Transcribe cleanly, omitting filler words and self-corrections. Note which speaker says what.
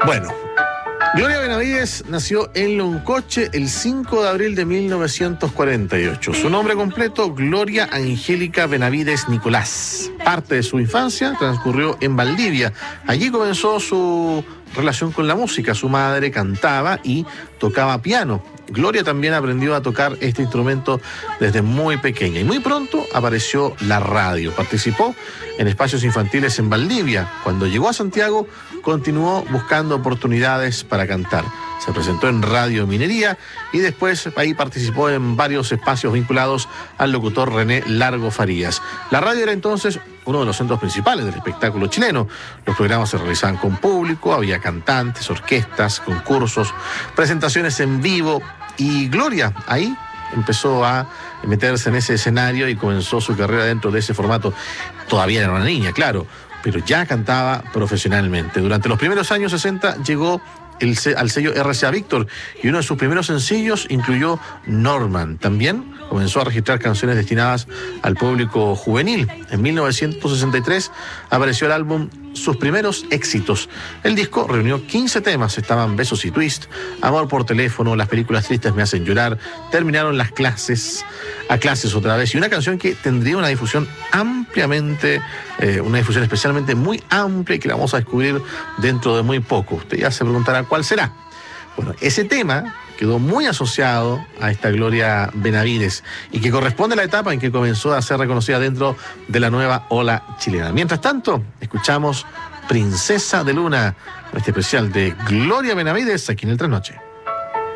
Speaker 1: Bueno, Gloria Benavides nació en Loncoche el 5 de abril de 1948. Su nombre completo, Gloria Angélica Benavides Nicolás. Parte de su infancia transcurrió en Valdivia. Allí comenzó su relación con la música. Su madre cantaba y tocaba piano. Gloria también aprendió a tocar este instrumento desde muy pequeña y muy pronto apareció la radio. Participó en espacios infantiles en Valdivia. Cuando llegó a Santiago, continuó buscando oportunidades para cantar. Se presentó en Radio Minería y después ahí participó en varios espacios vinculados al locutor René Largo Farías. La radio era entonces uno de los centros principales del espectáculo chileno. Los programas se realizaban con público, había cantantes, orquestas, concursos, presentaciones en vivo y Gloria ahí empezó a meterse en ese escenario y comenzó su carrera dentro de ese formato. Todavía era una niña, claro, pero ya cantaba profesionalmente. Durante los primeros años 60 llegó al sello RCA Víctor y uno de sus primeros sencillos incluyó Norman. También comenzó a registrar canciones destinadas al público juvenil. En 1963 apareció el álbum Sus Primeros Éxitos. El disco reunió 15 temas, estaban Besos y Twist, Amor por Teléfono, Las Películas Tristes Me Hacen Llorar, Terminaron las Clases, A Clases Otra Vez, y una canción que tendría una difusión ampliamente, una difusión especialmente muy amplia y que la vamos a descubrir dentro de muy poco. Usted ya se preguntará cuál será. Bueno, ese tema quedó muy asociado a esta Gloria Benavides y que corresponde a la etapa en que comenzó a ser reconocida dentro de la nueva ola chilena. Mientras tanto, escuchamos Princesa de Luna, este especial de Gloria Benavides aquí en el Trasnoche.